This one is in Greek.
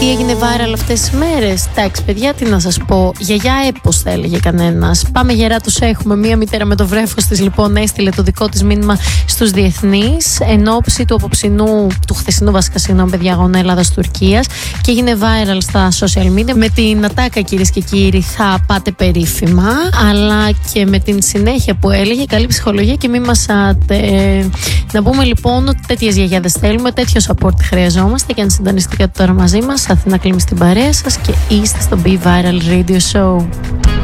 Τι έγινε viral αυτές τις μέρες? Εντάξει, παιδιά, τι να σας πω. Γιαγιά έπος θα έλεγε κανένας. Πάμε γερά, τους έχουμε. Μία μητέρα με το βρέφος της λοιπόν έστειλε το δικό της μήνυμα στους διεθνείς εν ώψη του χθεσινού βασικά, συγγνώμη παιδιά, αγώνα Ελλάδας-Τουρκίας, και έγινε viral στα social media με την ατάκα, κυρίες και κύριοι, θα πάτε περίφημα, αλλά και με την συνέχεια που έλεγε καλή ψυχολογία και μη μασάτε. Να πούμε λοιπόν ότι τέτοιες γιαγιάδες θέλουμε, τέτοιο support χρειαζόμαστε, και αν συντονιστείτε τώρα μαζί μας, Αθήνα Κλίμη στην παρέα σας και είστε στο Be Viral Radio Show.